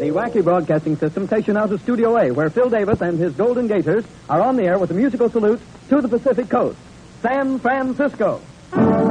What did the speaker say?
The Wacky Broadcasting System takes you now to Studio A, where Phil Davis and his Golden Gators are on the air with a musical salute to the Pacific Coast. San Francisco.